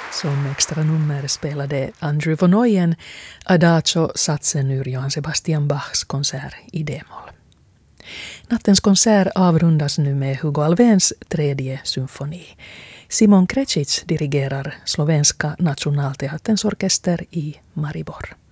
Som extra nummer spelade Andrew von Oyen Adagio-satsen ur Johann Sebastian Bachs konsert i D-moll. Nattens konsert avrundas nu med Hugo Alfvéns tredje symfoni. Simon Krecic dirigerar Slovenska nationalteaterns orkester i Maribor.